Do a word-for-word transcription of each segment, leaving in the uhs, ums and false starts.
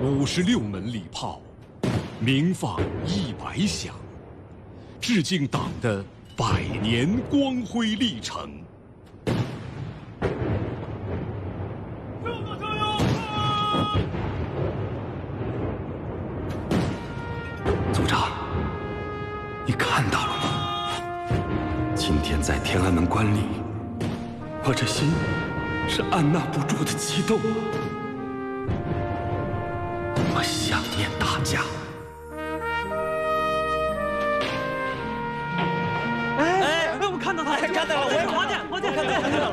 五十六门礼炮，鸣放一百响，致敬党的百年光辉历程。 组长，你看到了吗？今天在天安门观礼，我这心是按捺不住的激动。我想念大家。 哎哎，我看到他了，看到了，我也看见，我看到了，看到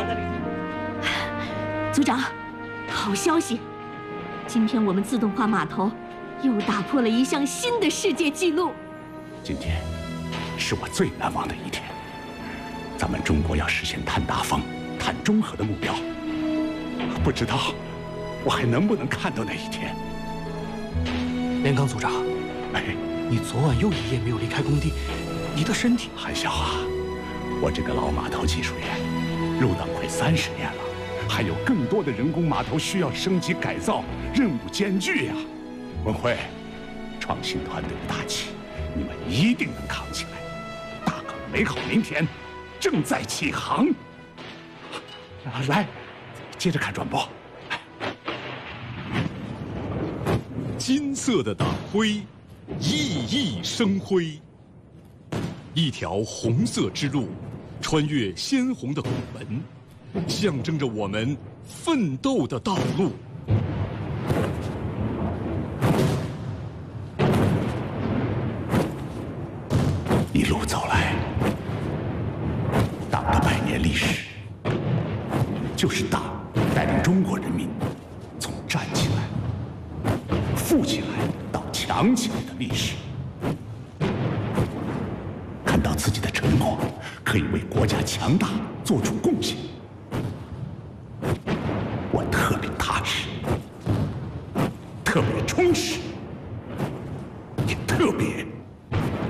了。 组长，好消息！今天我们自动化码头又打破了一项新的世界纪录。 今天是我最难忘的一天。咱们中国要实现碳达峰、碳中和的目标，不知道我还能不能看到那一天。 连康组长， 哎， 你昨晚又一夜没有离开工地，你的身体…… 韩笑啊，我这个老码头技术员入党快三十年了，还有更多的人工码头需要升级改造，任务艰巨呀。文辉，创新团队的大旗，你们一定能扛起来。大港美好明天正在起航。来，接着看转播。 金色的党徽，熠熠生辉。一条红色之路，穿越鲜红的拱门，象征着我们奋斗的道路。 一路走来，党的百年历史，就是党带领中国人民从站起来、富起来到强起来的历史。看到自己的成果可以为国家强大做出贡献，我特别踏实，特别充实。